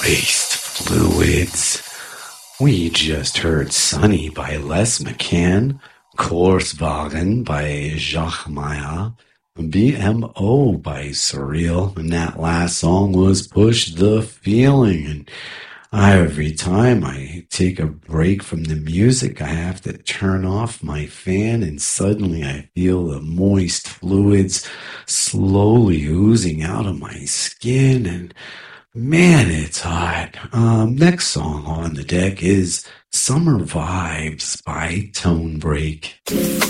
Moist Fluids. We just heard Sunny by Les McCann, Korswagen by Jacques Maya, BMO by Surreal, and that last song was Push the Feeling. And every time I take a break from the music, I have to turn off my fan, and suddenly I feel the moist fluids slowly oozing out of my skin, and man, it's hot. Next song on the deck is Summer Vibes by Tone Break.